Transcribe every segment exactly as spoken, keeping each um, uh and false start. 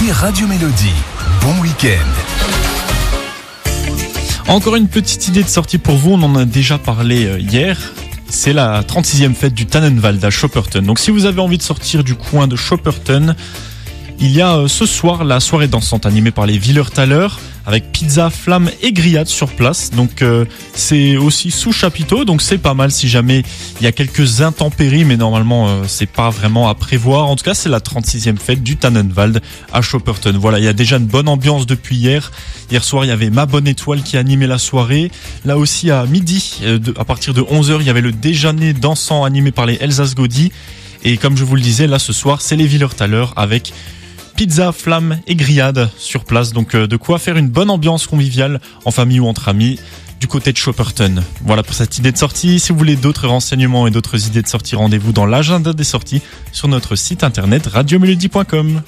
écoutez Radio Mélodie. Bon week-end. Encore une petite idée de sortie pour vous, on en a déjà parlé hier. C'est la trente-sixième fête du Tannenwald à Schopperten. Donc si vous avez envie de sortir du coin de Schopperten, il y a ce soir la soirée dansante animée par les Willertaler avec pizza, flamme et grillade sur place. Donc euh, c'est aussi sous chapiteau, donc c'est pas mal si jamais il y a quelques intempéries, mais normalement euh, c'est pas vraiment à prévoir. En tout cas, c'est la trente-sixième fête du Tannenwald à Schopperten. Voilà, il y a déjà une bonne ambiance depuis hier. Hier soir, il y avait Ma Bonne Étoile qui animait la soirée. Là aussi à midi, euh, de, à partir de onze heures, il y avait le déjeuner dansant animé par les Elsass Gaudi. Et comme je vous le disais, là ce soir, c'est les Willertaler avec pizza, flamme et grillade sur place. Donc euh, de quoi faire une bonne ambiance conviviale en famille ou entre amis du côté de Schopperten. Voilà pour cette idée de sortie. Si vous voulez d'autres renseignements et d'autres idées de sortie, rendez-vous dans l'agenda des sorties sur notre site internet radio mélodie point com.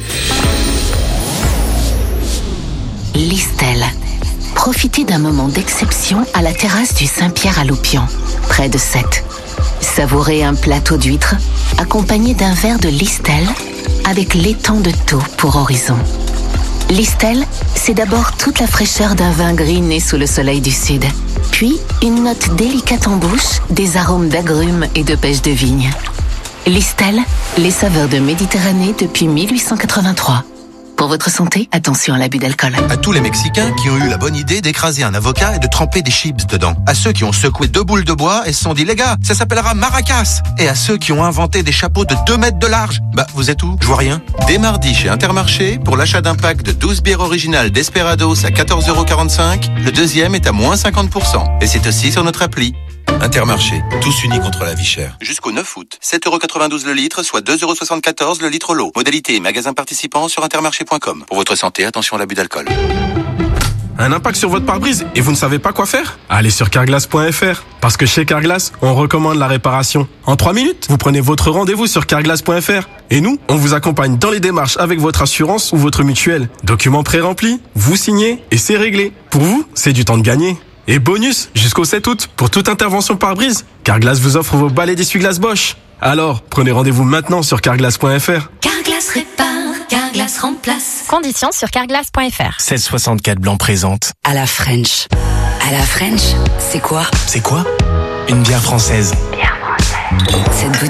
Listel. Profitez d'un moment d'exception à la terrasse du Saint-Pierre à Loupian, près de Sète. Savourez un plateau d'huîtres accompagné d'un verre de Listel avec l'étang de Thau pour horizon. Listel, c'est d'abord toute la fraîcheur d'un vin gris né sous le soleil du sud, puis une note délicate en bouche, des arômes d'agrumes et de pêche de vigne. Listel, les saveurs de Méditerranée depuis mille huit cent quatre-vingt-trois. Pour votre santé, attention à l'abus d'alcool. À tous les Mexicains qui ont eu la bonne idée d'écraser un avocat et de tremper des chips dedans. À ceux qui ont secoué deux boules de bois et se sont dit, les gars, ça s'appellera maracas. Et à ceux qui ont inventé des chapeaux de deux mètres de large. Bah, vous êtes où? Je vois rien. Dès mardi chez Intermarché, pour l'achat d'un pack de douze bières originales Desperados à quatorze euros quarante-cinq, le deuxième est à moins cinquante pour cent. Et c'est aussi sur notre appli. Intermarché, tous unis contre la vie chère. Jusqu'au neuf août, sept euros quatre-vingt-douze le litre, soit deux euros soixante-quatorze le litre l'eau. Modalité et magasin participant sur intermarché point com. Pour votre santé, attention à l'abus d'alcool. Un impact sur votre pare-brise et vous ne savez pas quoi faire? Allez sur carglass point f r. Parce que chez Carglass, on recommande la réparation. En trois minutes, vous prenez votre rendez-vous sur carglass point f r. Et nous, on vous accompagne dans les démarches avec votre assurance ou votre mutuelle. Documents pré-remplis, vous signez et c'est réglé. Pour vous, c'est du temps de gagner. Et bonus, jusqu'au sept août, pour toute intervention pare-brise, Carglass vous offre vos balais d'essuie-glace Bosch. Alors, prenez rendez-vous maintenant sur carglass point f r. Carglass répare, Carglass remplace. Conditions sur carglass point f r. seize soixante-quatre Blanc présente. À la French. À la French, c'est quoi? C'est quoi? Une bière française. Bière française. Cette bouteille